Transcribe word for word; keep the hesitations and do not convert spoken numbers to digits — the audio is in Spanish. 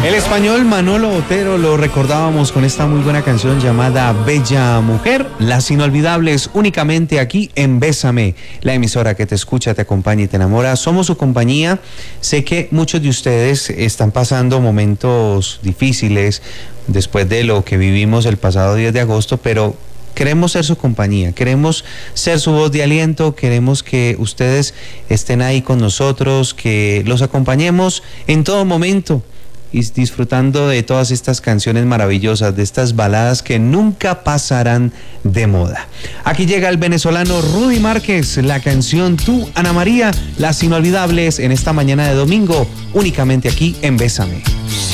El español Manolo Otero lo recordábamos con esta muy buena canción llamada Bella Mujer. Las inolvidables únicamente aquí en Bésame, la emisora que te escucha, te acompaña y te enamora. Somos su compañía. Sé que muchos de ustedes están pasando momentos difíciles después de lo que vivimos el pasado diez de agosto, pero queremos ser su compañía, queremos ser su voz de aliento, queremos que ustedes estén ahí con nosotros, que los acompañemos en todo momento y disfrutando de todas estas canciones maravillosas, de estas baladas que nunca pasarán de moda. Aquí llega el venezolano Rudy Márquez, la canción Tú, Ana María, las inolvidables en esta mañana de domingo, únicamente aquí en Bésame.